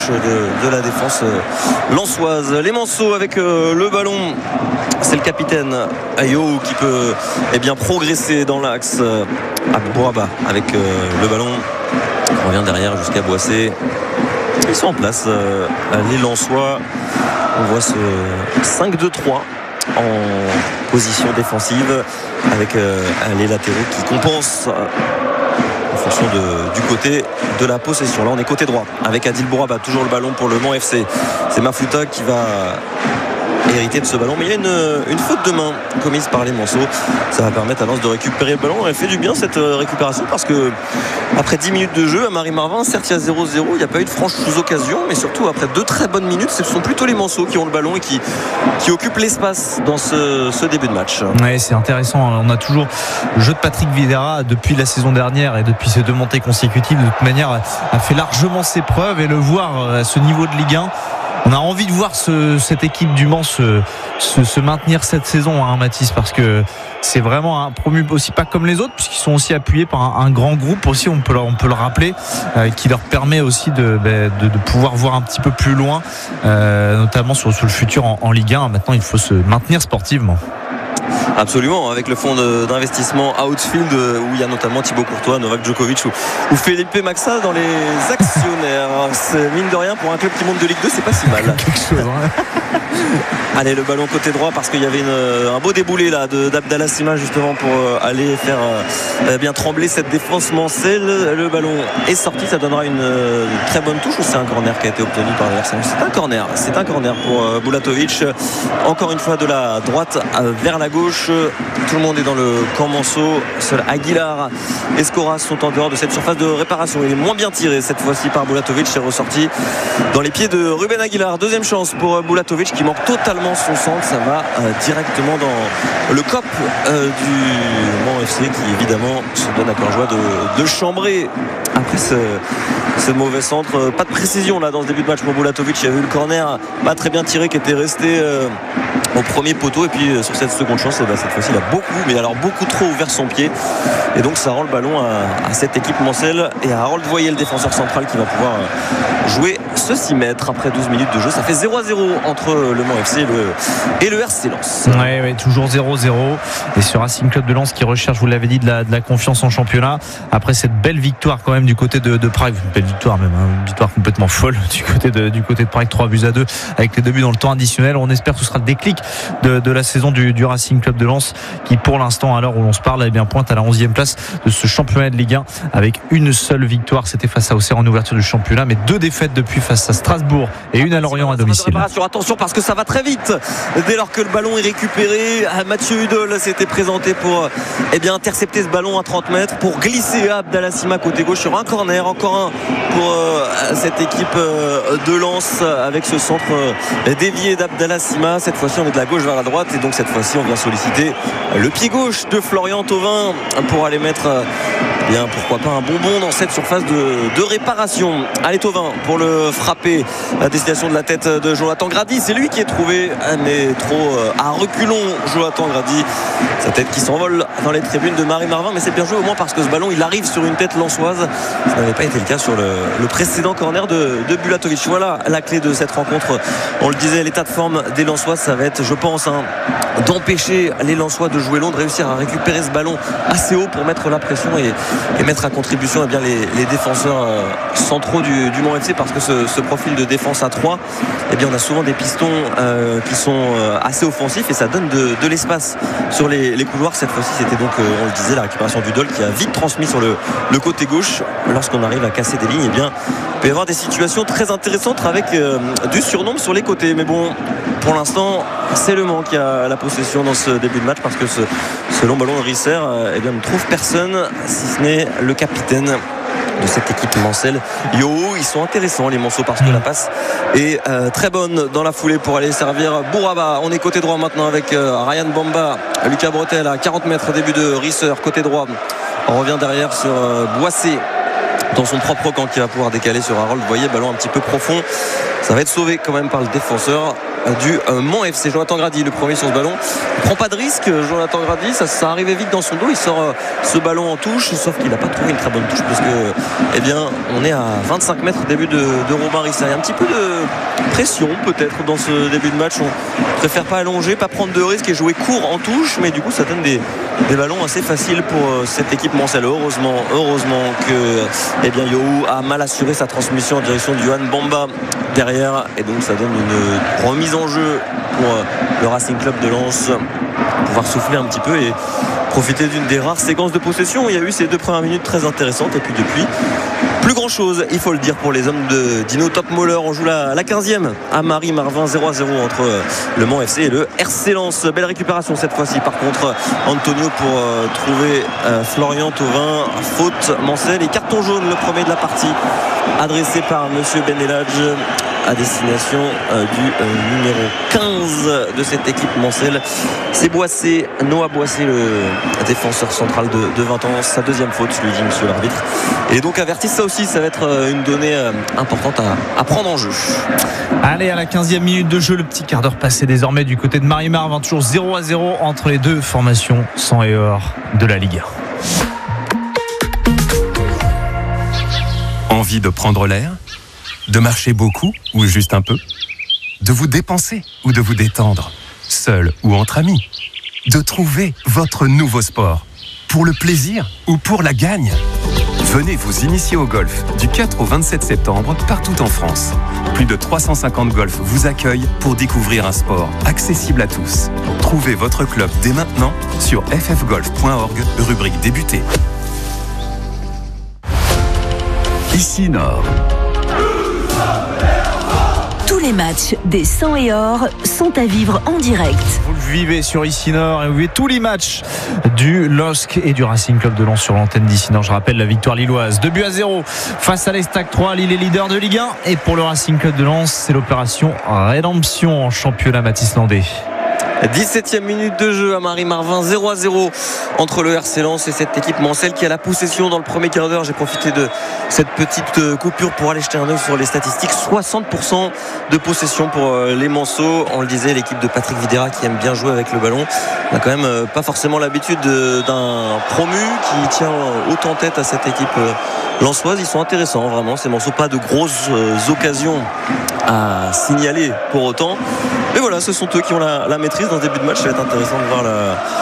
de la défense lensoise. Les Manceaux avec le ballon, c'est le capitaine Ayo qui peut progresser dans l'axe. Bouraba avec le ballon, on revient derrière jusqu'à Boissé. Ils sont en place, les Lensois. On voit ce 5-2-3 en position défensive avec les latéraux qui compensent en fonction du côté de la possession. Là on est côté droit avec Adil Bouraba, toujours le ballon pour le Mans FC. C'est Mafouta qui va hériter de ce ballon, mais il y a une faute de main commise par les Manceaux. Ça va permettre à Lens de récupérer le ballon. Elle fait du bien cette récupération, parce que après 10 minutes de jeu à Marie-Marvin, certes il y a 0-0, il n'y a pas eu de franches occasions, mais surtout après 2 très bonnes minutes, ce sont plutôt les Manceaux qui ont le ballon et qui occupent l'espace dans ce début de match. Ouais, c'est intéressant. On a toujours le jeu de Patrick Vieira depuis la saison dernière et depuis ces 2 montées consécutives, de toute manière a fait largement ses preuves, et le voir à ce niveau de Ligue 1, on a envie de voir cette équipe du Mans se maintenir cette saison, hein, Mathis, parce que c'est vraiment un promu aussi pas comme les autres, puisqu'ils sont aussi appuyés par un grand groupe aussi, on peut le rappeler, qui leur permet aussi de pouvoir voir un petit peu plus loin, notamment sur le futur en Ligue 1. Maintenant il faut se maintenir sportivement. Absolument, avec le fonds d'investissement Outfield, où il y a notamment Thibaut Courtois, Novak Djokovic ou Felipe Maxa dans les actionnaires. C'est, mine de rien, pour un club qui monte de Ligue 2, c'est pas si mal. Quelque chose, hein. Allez, le ballon côté droit, parce qu'il y avait un beau déboulé là d'Abdallah Sima, justement, pour aller faire bien trembler cette défense mancelle. Le ballon est sorti, ça donnera une très bonne touche, ou c'est un corner qui a été obtenu par l'adversaire? C'est un corner pour Bulatovic. Encore une fois de la droite vers la gauche. Tout le monde est dans le camp Manceau. Seul Aguilar et Escoras sont en dehors de cette surface de réparation. Il est moins bien tiré cette fois-ci par Bulatovic. C'est ressorti dans les pieds de Ruben Aguilar. Deuxième chance pour Bulatovic, qui manque totalement son centre. Ça va directement dans le cop du Mans FC, qui évidemment se donne à cœur joie de chambrer après ce mauvais centre. Pas de précision là dans ce début de match pour Bulatovic. Il y a eu le corner pas très bien tiré qui était resté au premier poteau, et puis sur cette seconde chance, cette fois-ci il a beaucoup trop ouvert son pied, et donc ça rend le ballon à cette équipe mancelle et à Harold Voyer, le défenseur central, qui va pouvoir jouer ce 6 mètres après 12 minutes de jeu. Ça fait 0-0 entre le Mans FC et le RC Lens. Ouais, toujours 0-0, et ce Racing Club de Lens qui recherche, vous l'avez dit, de la confiance en championnat après cette belle victoire quand même du côté de Prague. Une belle victoire même, une victoire complètement folle du côté de Prague, 3-2 avec les 2 buts dans le temps additionnel. On espère que ce sera le déclic de la saison du Racing Club de Lens, qui pour l'instant, à l'heure où l'on se parle, pointe à la 11e place de ce championnat de Ligue 1 avec une seule victoire. C'était face à Auxerre en ouverture du championnat, mais 2 défaites depuis, face à Strasbourg et une à Lorient à domicile. Attention, parce que ça va très vite dès lors que le ballon est récupéré. Mathieu Hudol s'était présenté pour intercepter ce ballon à 30 mètres, pour glisser Abdallah Sima côté gauche sur un corner. Encore un pour cette équipe de Lens, avec ce centre dévié d'Abdallah Sima. Cette fois-ci on est de la gauche vers la droite, et donc cette fois-ci on vient solliciter le pied gauche de Florian Thauvin pour aller mettre pourquoi pas un bonbon dans cette surface de réparation. Allez, Thauvin pour le frapper à destination de la tête de Jonathan Grady. C'est lui qui est trouvé, mais trop à reculons. Jonathan Grady, sa tête qui s'envole dans les tribunes de Marie-Marvin, mais c'est bien joué au moins, parce que ce ballon il arrive sur une tête lensoise. Ça n'avait pas été le cas sur le précédent corner de Bulatovic. Voilà la clé de cette rencontre. On le disait, l'état de forme des Lensois, ça va être, je pense, d'empêcher les Lensois de jouer long, de réussir à récupérer ce ballon assez haut pour mettre la pression et mettre à contribution les défenseurs centraux du Mans FC, parce que ce profil de défense à 3, on a souvent des pistons qui sont assez offensifs, et ça donne de l'espace sur les couloirs. Cette fois-ci, c'était donc, on le disait, la récupération du Dol qui a vite transmis sur le côté gauche. Lorsqu'on arrive à casser des lignes, il peut y avoir des situations très intéressantes avec du surnombre sur les côtés. Mais bon, pour l'instant, c'est le Mans qui a la possession dans ce début de match, parce que ce long ballon de Risser ne trouve personne, si ce n'est le capitaine de cette équipe mancelle. Ils sont intéressants les Manceaux, parce que la passe est très bonne dans la foulée pour aller servir Bouraba. On est côté droit maintenant avec Ryan Bamba, Lucas Bretel à 40 mètres, début de Risser côté droit. On revient derrière sur Boissé dans son propre camp, qui va pouvoir décaler sur Harold Voyer. Ballon un petit peu profond, ça va être sauvé quand même par le défenseur. du Mans FC. Jonathan Grady, le premier sur ce ballon, il prend pas de risque. Jonathan Grady, ça arrivait vite dans son dos, il sort ce ballon en touche, sauf qu'il n'a pas trouvé une très bonne touche parce que on est à 25 mètres début de Robin Rissa. Il y a un petit peu de pression peut-être dans ce début de match. On préfère pas allonger, pas prendre de risques et jouer court en touche, mais du coup ça donne des ballons assez faciles pour cette équipe mancelle. Heureusement que Yohou a mal assuré sa transmission en direction de Johan Bamba derrière, et donc ça donne une remise en jeu pour le Racing Club de Lens, pouvoir souffler un petit peu et profiter d'une des rares séquences de possession. Il y a eu ces 2 premières minutes très intéressantes, et puis depuis plus grand chose, il faut le dire, pour les hommes de Dino Topmoller. On joue la 15e à Marie-Marvin, 0-0 entre le Mans FC et le RC Lens. Belle récupération cette fois-ci par contre, Antonio pour trouver Florian Thauvin. Faute Mancel et carton jaune, le premier de la partie, adressé par monsieur Benelage à destination du numéro 15 de cette équipe mancelle. C'est Boissé, Noah Boissé, le défenseur central de 20 ans. Sa 2e faute, lui dit monsieur l'arbitre. Et donc averti, ça aussi, ça va être une donnée importante à prendre en jeu. Allez, à la 15e minute de jeu, le petit quart d'heure passé désormais du côté de Marie-Marvin, toujours 0-0 entre les deux formations sang et or de la Ligue 1. Envie de prendre l'air ? De marcher beaucoup ou juste un peu ? De vous dépenser ou de vous détendre ? Seul ou entre amis ? De trouver votre nouveau sport ? Pour le plaisir ou pour la gagne ? Venez vous initier au golf du 4 au 27 septembre partout en France. Plus de 350 golfs vous accueillent pour découvrir un sport accessible à tous. Trouvez votre club dès maintenant sur ffgolf.org, rubrique débuter. Ici Nord. Tous les matchs des Sang et Or sont à vivre en direct. Vous le vivez sur Ici Nord et vous vivez tous les matchs du LOSC et du Racing Club de Lens sur l'antenne d'Ici Nord. Je rappelle la victoire lilloise 2-0 face à l'Estac 3. Lille est leader de Ligue 1, et pour le Racing Club de Lens, c'est l'opération Rédemption en championnat Mathis Landais. 17e minute de jeu à Marie-Marvin, 0-0 entre le RC Lens et cette équipe mancelle qui a la possession dans le premier quart d'heure. J'ai profité de cette petite coupure pour aller jeter un œil sur les statistiques. 60% de possession pour les Manceaux. On le disait, l'équipe de Patrick Videra qui aime bien jouer avec le ballon. On n'a quand même pas forcément l'habitude d'un promu qui tient autant tête à cette équipe lensoise. Ils sont intéressants vraiment ces Manceaux, pas de grosses occasions à signaler pour autant, mais voilà, ce sont eux qui ont la maîtrise dans ce début de match. Ça va être intéressant de voir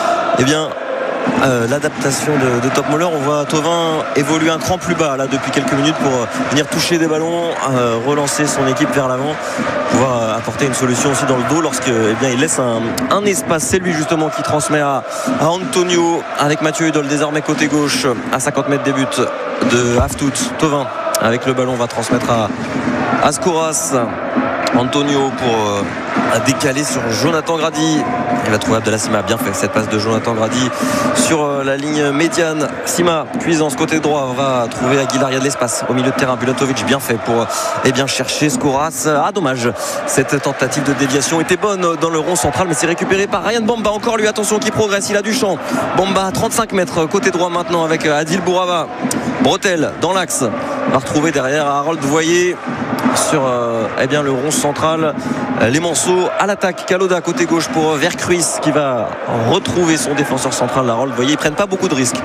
l'adaptation de Topmoller. On voit Thauvin évoluer un cran plus bas là depuis quelques minutes pour venir toucher des ballons, relancer son équipe vers l'avant, pouvoir apporter une solution aussi dans le dos lorsque il laisse un espace. C'est lui justement qui transmet à Antonio avec Mathieu Hudol désormais côté gauche à 50 mètres des buts de Haftout. Thauvin avec le ballon va transmettre à Skouras. Antonio pour décaler sur Jonathan Grady. Il va trouver Abdallah Sima. Bien fait cette passe de Jonathan Grady sur la ligne médiane. Sima, Cuisance côté droit, va trouver Aguilar. Il y a de l'espace au milieu de terrain. Bulatovic bien fait pour chercher Skouras. Dommage, cette tentative de déviation était bonne dans le rond central, mais c'est récupéré par Ryan Bamba. Encore lui, attention, qui progresse, il a du champ. Bamba à 35 mètres côté droit maintenant avec Adil Bourava. Bretel dans l'axe, va retrouver derrière Harold Voyer sur le rond central. Les Manceaux à l'attaque. Kaloda côté gauche pour Vercruis qui va retrouver son défenseur central Harold Voyer. Ils prennent pas beaucoup de risques,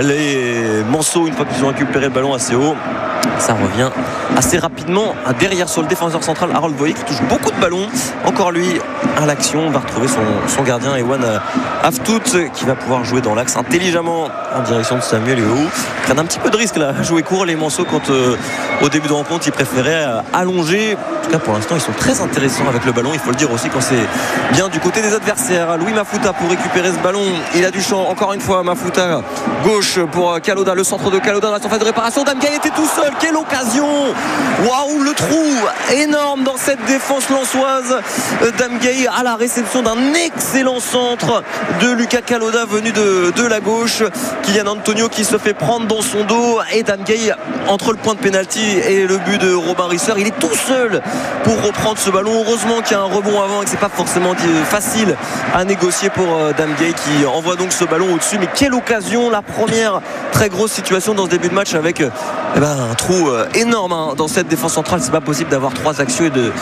les Manceaux, une fois qu'ils ont récupéré le ballon assez haut. Ça revient assez rapidement derrière sur le défenseur central Harold Voyer qui touche beaucoup de ballons. Encore lui à l'action, va retrouver son gardien Ewan Haftout qui va pouvoir jouer dans l'axe intelligemment en direction de Samuel Yohou. Ils prennent un petit peu de risque là, jouer court les Manceaux, quand au début de rencontre ils préféraient allonger. En tout cas pour l'instant ils sont très intéressants avec le ballon, il faut le dire aussi quand c'est bien du côté des adversaires. Louis Mafuta pour récupérer ce ballon, il a du champ encore une fois. Mafuta gauche pour Kaloda, le centre de Kaloda dans la surface de réparation. Dame Gay était tout seul, quelle occasion! Waouh, le trou énorme dans cette défense lensoise. Dame Gay à la réception d'un excellent centre de Lucas Kaloda venu de la gauche. Kylian Antonio qui se fait prendre dans son dos, et Dame Gay entre le point de pénalty et le but de Robin Risser, il est tout seul pour reprendre ce ballon. Heureusement qu'il y a un rebond avant et que c'est pas forcément facile à négocier pour Dame Gay qui envoie donc ce ballon au-dessus. Mais quelle occasion, la première très grosse situation dans ce début de match avec un trou énorme dans cette défense centrale. C'est pas possible d'avoir 3 axiaux et de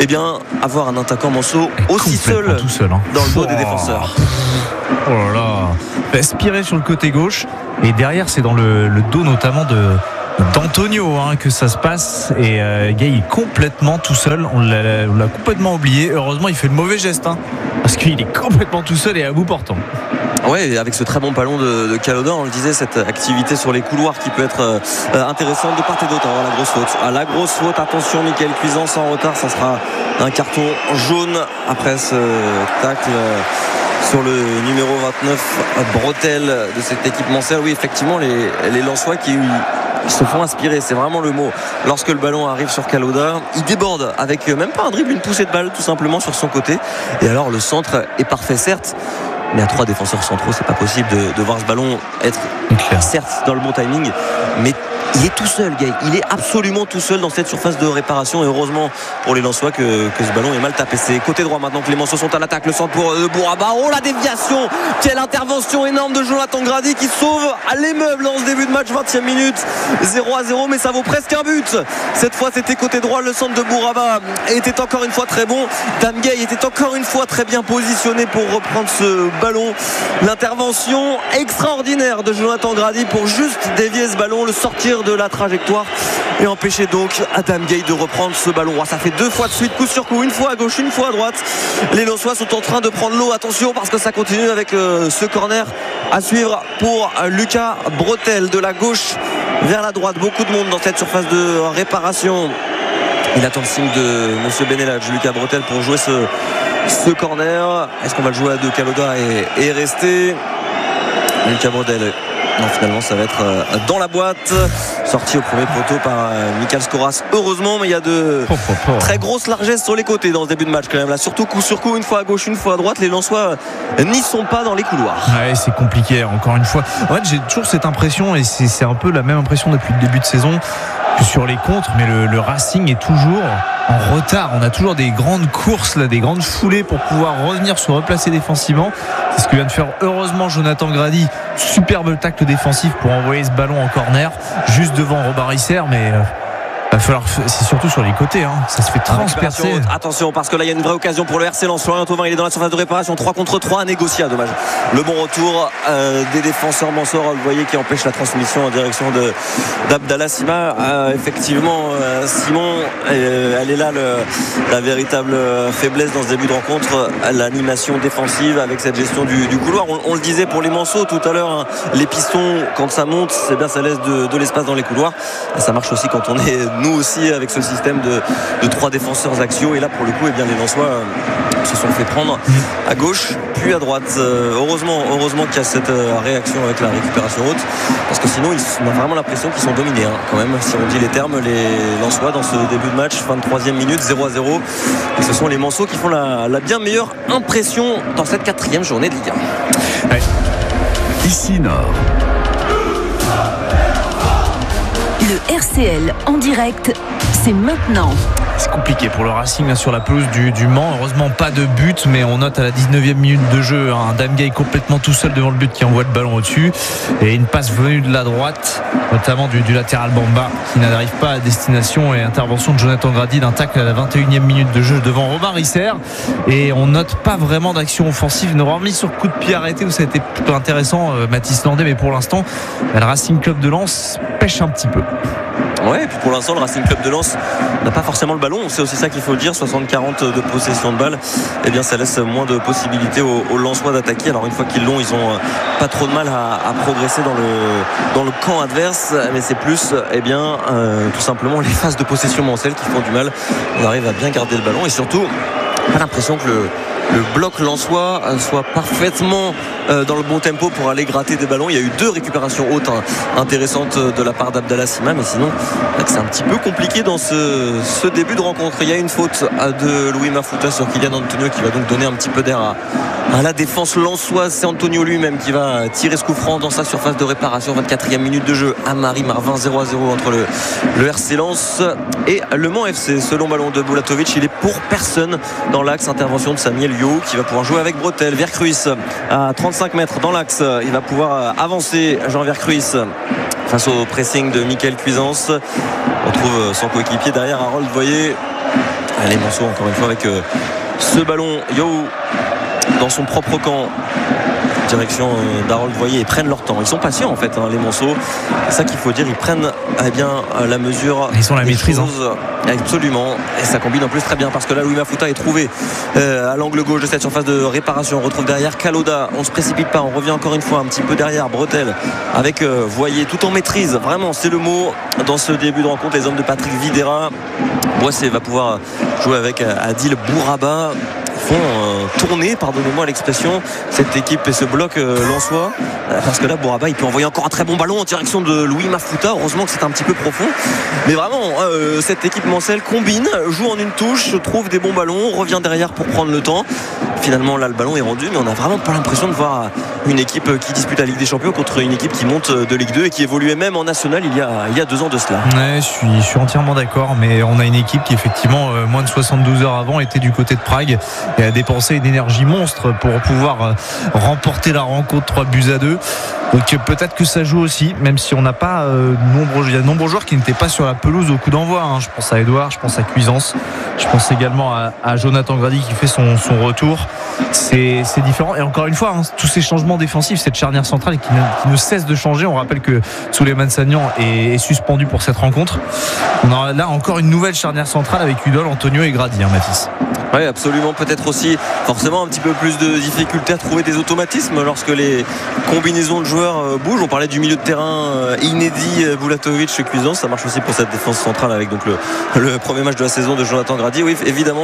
avoir un attaquant Manceau aussi seul, tout seul hein. dans le dos des défenseurs. Oh là là, aspiré sur le côté gauche et derrière c'est dans le dos notamment d'Antonio que ça se passe et Gay est complètement tout seul, on l'a complètement oublié. Heureusement il fait le mauvais geste parce qu'il est complètement tout seul et à bout portant. Ouais, avec ce très bon ballon de Kalodin, on le disait, cette activité sur les couloirs qui peut être intéressante de part et d'autre. La grosse faute, attention, Mickaël Cuisance en retard, ça sera un carton jaune après ce tacle sur le numéro 29 Bretel de cette équipe mancelle. Oui, effectivement, les Lensois qui se font inspirer, c'est vraiment le mot. Lorsque le ballon arrive sur Kalodin, il déborde avec même pas un dribble, une poussée de balle tout simplement sur son côté. Et alors le centre est parfait certes, mais à 3 défenseurs centraux c'est pas possible de voir ce ballon être certes dans le bon timing, mais il est tout seul, Gay. Il est absolument tout seul dans cette surface de réparation. Et heureusement pour les Lensois que ce ballon est mal tapé. C'est côté droit maintenant que les Manceaux sont à l'attaque. Le centre pour Bouraba. Oh, la déviation! Quelle intervention énorme de Jonathan Grady qui sauve à l'émeuble dans ce début de match. 20e minute, 0-0, mais ça vaut presque un but. Cette fois, c'était côté droit. Le centre de Bouraba était encore une fois très bon. Dame Gay était encore une fois très bien positionné pour reprendre ce ballon. L'intervention extraordinaire de Jonathan Grady pour juste dévier ce ballon, le sortir de la trajectoire et empêcher donc Adam Gay de reprendre ce ballon. Ça fait 2 fois de suite, coup sur coup, une fois à gauche, une fois à droite. Les Lensois sont en train de prendre l'eau. Attention parce que ça continue avec ce corner à suivre pour Lucas Bretel de la gauche vers la droite. Beaucoup de monde dans cette surface de réparation. Il attend le signe de Monsieur Benelage, Lucas Bretel, pour jouer ce corner. Est-ce qu'on va le jouer à 2? Kalodin et rester Lucas Bretel. Non, finalement ça va être dans la boîte, sorti au premier poteau par Michael Skoras, heureusement, mais il y a de très grosses largesses sur les côtés dans ce début de match quand même là, surtout coup sur coup, une fois à gauche, une fois à droite. Les Lensois n'y sont pas dans les couloirs. Ouais, c'est compliqué encore une fois. En fait j'ai toujours cette impression, et c'est un peu la même impression depuis le début de saison, que sur les contres, mais le Racing est toujours en retard. On a toujours des grandes courses là, des grandes foulées pour pouvoir revenir se replacer défensivement. C'est ce que vient de faire heureusement Jonathan Grady. Superbe tacle défensif pour envoyer ce ballon en corner juste devant Robin Risser, mais va falloir, c'est surtout sur les côtés, ça se fait transpercer. Attention parce que là il y a une vraie occasion pour le RC Lens. Florian Thauvin, il est dans la surface de réparation, 3 contre 3 à négocier, dommage. Le bon retour des défenseurs Mansour, vous voyez, qui empêche la transmission en direction d'Abdallah Sima. Effectivement Simon, elle est là la véritable faiblesse dans ce début de rencontre, l'animation défensive avec cette gestion du couloir. On le disait pour les Manceaux tout à l'heure, les pistons quand ça monte, c'est bien, ça laisse de l'espace dans les couloirs. Et ça marche aussi quand on est nous aussi avec ce système de 3 défenseurs axiaux. Et là pour le coup les Lensois se sont fait prendre à gauche puis à droite. Heureusement qu'il y a cette réaction avec la récupération haute, parce que sinon on a vraiment l'impression qu'ils sont dominés quand même, si on dit les termes, les Lensois dans ce début de match. 23e minute, 0-0, et ce sont les Manceaux qui font la bien meilleure impression dans cette 4e journée de Ligue 1. Ouais. Ici Nord. Le RCL en direct, c'est maintenant. C'est compliqué pour le Racing là, sur la pelouse du Mans. Heureusement pas de but, mais on note à la 19e minute de jeu un Dame Gay complètement tout seul devant le but qui envoie le ballon au-dessus, et une passe venue de la droite, notamment du latéral Bamba, qui n'arrive pas à destination, et intervention de Jonathan Grady d'un tacle à la 21e minute de jeu devant Robin Risser. Et on note pas vraiment d'action offensive, nous remis sur coup de pied arrêté où ça a été plutôt intéressant, Mathis Landais, mais pour l'instant le Racing Club de Lens pêche un petit peu. Ouais, et puis pour l'instant le Racing Club de Lens n'a pas forcément le ballon, c'est aussi ça qu'il faut le dire. 60-40 de possession de balle, et bien ça laisse moins de possibilités aux Lensois d'attaquer. Alors une fois qu'ils l'ont, ils ont pas trop de mal à progresser dans le camp adverse, mais c'est plus tout simplement les phases de possession mancelles qui font du mal. On arrive à bien garder le ballon, et surtout pas l'impression que le bloc lensois soit parfaitement dans le bon tempo pour aller gratter des ballons. Il y a eu 2 récupérations hautes intéressantes de la part d'Abdallah Sima, mais sinon c'est un petit peu compliqué dans ce début de rencontre. Il y a une faute de Louis Mafuta sur Kylian Antonio qui va donc donner un petit peu d'air à la défense lensoise. C'est Antonio lui-même qui va tirer ce coup franc dans sa surface de réparation. 24e minute de jeu à Marie-Marvin, 0-0 entre le RC Lens et le Mans FC. Ce long ballon de Bulatovic, il est pour personne dans l'axe. Intervention de Samuel Yo qui va pouvoir jouer avec Bretel. Vercruis à 35 mètres dans l'axe, il va pouvoir avancer. Jean Vercruis face au pressing de Mickaël Cuisance. On trouve son coéquipier derrière, Harold Voyer. Les Monceaux encore une fois avec ce ballon. Dans son propre camp, direction d'Harold Voyer, ils prennent leur temps, ils sont patients en fait, les Monceaux, c'est ça qu'il faut dire, ils prennent la mesure, ils ont la maîtrise absolument, et ça combine en plus très bien parce que là Louis Mafuta est trouvé à l'angle gauche de cette surface de réparation. On retrouve derrière Kaloda, on se précipite pas, on revient encore une fois un petit peu derrière Bretel avec Voyer, tout en maîtrise, vraiment c'est le mot dans ce début de rencontre. Les hommes de Patrick Videra, Boissé va pouvoir jouer avec Adil Bouraba, font tourner, pardonnez-moi l'expression, cette équipe et ce bloc lensois, parce que là Bouraba il peut envoyer encore un très bon ballon en direction de Louis Mafuta. Heureusement que c'est un petit peu profond, mais vraiment cette équipe mancelle combine, joue en une touche, trouve des bons ballons, revient derrière pour prendre le temps. Finalement là le ballon est rendu, mais on n'a vraiment pas l'impression de voir une équipe qui dispute la Ligue des Champions contre une équipe qui monte de Ligue 2 et qui évoluait même en National il y a 2 ans de cela. Ouais, je suis entièrement d'accord, mais on a une équipe qui effectivement moins de 72 heures avant était du côté de Prague et a dépensé une énergie monstre pour pouvoir remporter la rencontre 3-2. Donc peut-être que ça joue aussi, même si on n'a pas il y a de nombreux joueurs qui n'étaient pas sur la pelouse au coup d'envoi. Je pense à Edouard, je pense à Cuisance, je pense également à Jonathan Grady qui fait son retour. C'est différent, et encore une fois tous ces changements défensifs, cette charnière centrale qui ne cesse de changer. On rappelle que Souleymane Sagnan est suspendu pour cette rencontre. On a là encore une nouvelle charnière centrale avec Udol, Antonio et Grady, Mathis. Oui, absolument. Peut-être aussi forcément un petit peu plus de difficulté à trouver des automatismes lorsque les combinaisons de joueurs bougent. On parlait du milieu de terrain inédit Bulatovic chez Cuisance, ça marche aussi pour cette défense centrale avec donc le premier match de la saison de Jonathan Grady. Oui, évidemment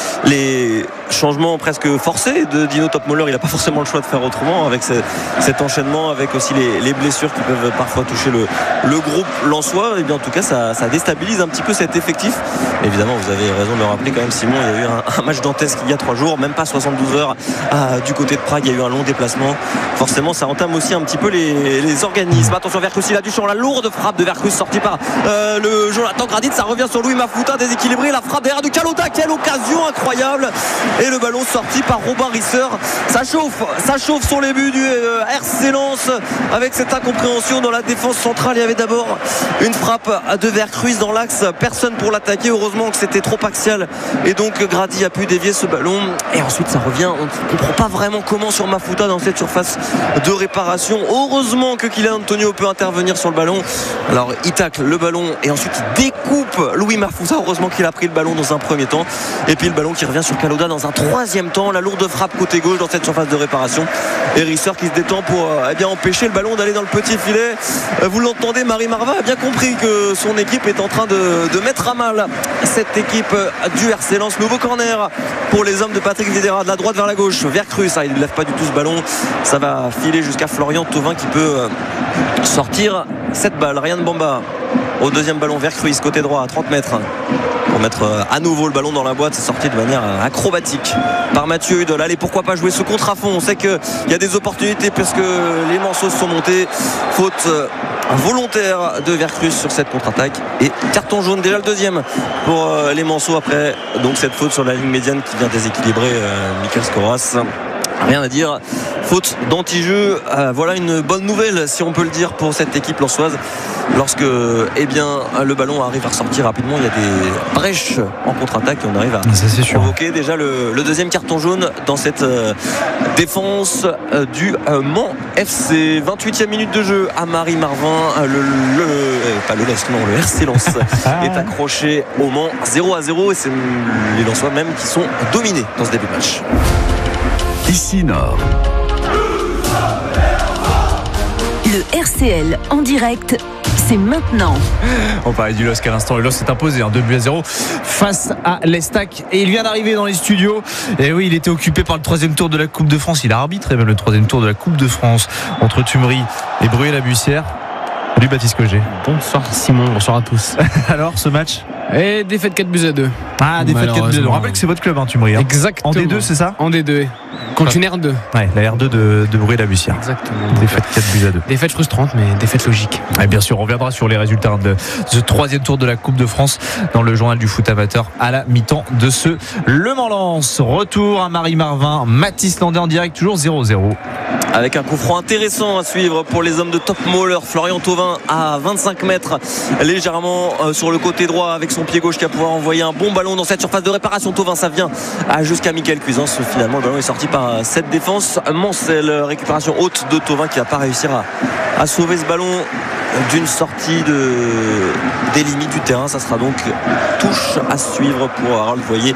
les changements presque forcés de Dino Topmoller, il n'a pas forcément le choix de faire autrement avec cet enchaînement, avec aussi les blessures qui peuvent parfois toucher le groupe lensois. Et bien en tout cas ça déstabilise un petit peu cet effectif. Évidemment vous avez raison de le rappeler quand même, Simon, il y a eu un match dantesque il y a 3 jours, même pas 72 heures du côté de Prague, il y a eu un long déplacement. Forcément ça entame aussi un petit peu les organismes. Attention, Vercruz, il a du champ, la lourde frappe de Vercruz sortie par le Jonathan Grady, ça revient sur Louis Mafuta, déséquilibré, la frappe derrière de Kaloda, quelle occasion incroyable, et le ballon sorti par Robin Risser. Ça chauffe sur les buts du RC Lens avec cette incompréhension dans la défense centrale. Il y avait d'abord une frappe de Vercruz dans l'axe, personne pour l'attaquer, heureusement que c'était trop axial et donc Grady a pu dévier ce ballon, et ensuite ça revient, on ne comprend pas vraiment comment sur Mafuta dans cette surface de réparation. Heureusement que Kylian Antonio peut intervenir sur le ballon, alors il tacle le ballon et ensuite il découpe Louis Mafuta. Heureusement qu'il a pris le ballon dans un premier temps, et puis le ballon qui revient sur Kaloda dans un troisième temps. La lourde frappe côté gauche dans cette surface de réparation, et Risser qui se détend pour empêcher le ballon d'aller dans le petit filet. Vous l'entendez, Marie Marva a bien compris que son équipe est en train de mettre à mal cette équipe du RC Lens. Nouveau corner pour les hommes de Patrick Videra, de la droite vers la gauche. Vercruz, il ne lève pas du tout ce ballon, ça va filer jusqu'à Florian Thauvin qui peut sortir cette balle. Ryan Bamba au deuxième ballon, Vercruz côté droit à 30 mètres pour mettre à nouveau le ballon dans la boîte. C'est sorti de manière acrobatique par Mathieu Hudol. Allez, pourquoi pas jouer ce contre à fond, on sait qu'il y a des opportunités parce que les Manceaux sont montés. Faute volontaire de Vercruz sur cette contre-attaque, et carton jaune, déjà le deuxième pour les Manceaux après donc cette faute sur la ligne médiane qui vient déséquilibrer Mikel Skoras. Rien à dire, faute d'anti-jeu. Voilà une bonne nouvelle, si on peut le dire, pour cette équipe lensoise. Lorsque le ballon arrive à ressortir rapidement, il y a des brèches en contre-attaque et on arrive à provoquer déjà le deuxième carton jaune dans cette défense du Mans FC. 28e minute de jeu à Marie Marvin. Le RC Lens est accroché au Mans 0-0, et c'est les Lensois même qui sont dominés dans ce début de match. Ici Nord. Le RCL en direct, c'est maintenant. On parlait du LOSC à l'instant. Le LOSC s'est imposé 2-0 face à l'Estac, et il vient d'arriver dans les studios. Et oui, il était occupé par le 3e tour de la Coupe de France. Il a arbitré même le 3e tour de la Coupe de France entre Thumery et Bruy-la-Bussière. Salut Baptiste Cogé. Bonsoir Simon, bonsoir à tous. Alors, ce match, Et défaite 4-2. Ah, défaite 4-2. On rappelle que c'est votre club, tu me regardes. Exactement. En D2, c'est ça? En D2. Contre une R2. Ouais, la R2 de Bruy-la-Bussière. Exactement. Défaite 4-2. Défaite frustrante, mais défaite logique. Et bien sûr, on reviendra sur les résultats de ce 3e tour de la Coupe de France dans le journal du foot amateur à la mi-temps de ce Le Mans-Lens. Retour à Marie-Marvin, Mathis Landais en direct, toujours 0-0. Avec un coup franc intéressant à suivre pour les hommes de Top Mauler. Florian Thauvin à 25 mètres, légèrement sur le côté droit avec son pied gauche qui va pouvoir envoyer un bon ballon dans cette surface de réparation. Thauvin, ça vient jusqu'à Mickaël Cuisance. Finalement, le ballon est sorti par cette défense. Mancel, récupération haute de Thauvin qui va pas réussir à sauver ce ballon d'une sortie des limites du terrain. Ça sera donc touche à suivre pour Harold Voyer